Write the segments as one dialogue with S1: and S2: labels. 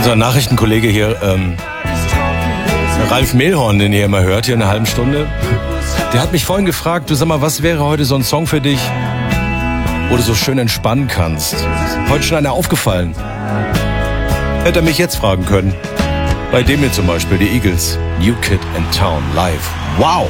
S1: Unser Nachrichtenkollege hier, Ralf Mehlhorn, den ihr immer hört, hier in einer halben Stunde, der hat mich vorhin gefragt, du sag mal, was wäre heute so ein Song für dich, wo du so schön entspannen kannst? Heute schon einer aufgefallen. Hätte er mich jetzt fragen können. Bei dem hier zum Beispiel, die Eagles, New Kid in Town, live. Wow!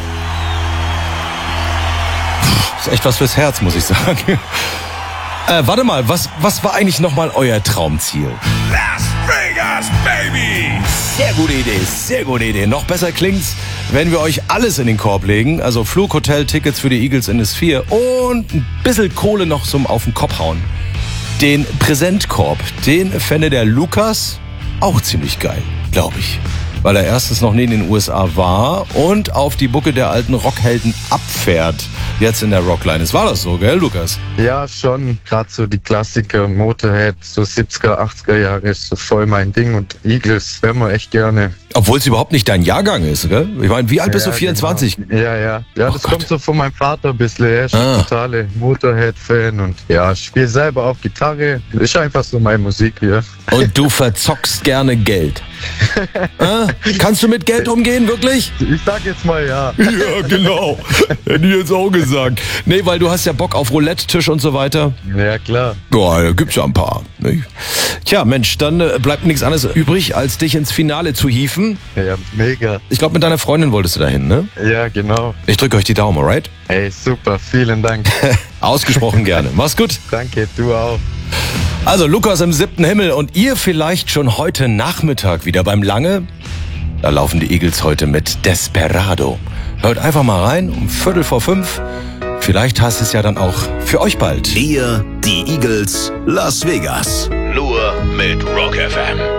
S1: Ist echt was fürs Herz, muss ich sagen. Warte mal, was war eigentlich nochmal euer Traumziel?
S2: Las Vegas, Baby!
S1: Sehr gute Idee. Noch besser klingt's, wenn wir euch alles in den Korb legen. Also Flug, Hotel, Tickets für die Eagles in the Sphere und ein bisschen Kohle noch zum auf den Kopf hauen. Den Präsentkorb, den fände der Lukas auch ziemlich geil, glaube ich. Weil er erstens noch nie in den USA war und auf die Bucke der alten Rockhelden abfährt. Jetzt in der Rockline. War das so, gell, Lukas?
S3: Ja, schon. Gerade so die Klassiker, Motorhead, so 70er, 80er Jahre ist so voll mein Ding. Und Eagles hören wir echt gerne.
S1: Obwohl es überhaupt nicht dein Jahrgang ist, gell? Ich meine, wie alt bist du? 24?
S3: Genau. Ja, das kommt so von meinem Vater ein bisschen. Er ist ein totale Motorhead-Fan und ja, spiele selber auch Gitarre. Ist einfach so meine Musik hier.
S1: Und du verzockst gerne Geld. Kannst du mit Geld umgehen, wirklich?
S3: Ich sag jetzt mal ja.
S1: Ja, genau. Hätte ich jetzt auch gesagt. Nee, weil du hast ja Bock auf Roulette-Tisch und so weiter.
S3: Ja, klar.
S1: Ja, da gibt's ja ein paar. Nicht? Tja, Mensch, dann bleibt nichts anderes übrig, als dich ins Finale zu hieven.
S3: Ja, mega.
S1: Ich glaube, mit deiner Freundin wolltest du dahin, ne?
S3: Ja, genau.
S1: Ich drücke euch die Daumen, alright?
S3: Ey, super. Vielen Dank.
S1: Ausgesprochen gerne. Mach's gut.
S3: Danke, du auch.
S1: Also Lukas im 7. Himmel und ihr vielleicht schon heute Nachmittag wieder beim Lange. Da laufen die Eagles heute mit Desperado. Hört einfach mal rein um 4:45. Vielleicht heißt es ja dann auch für euch bald.
S2: Hier die Eagles Las Vegas. Nur mit Rock FM.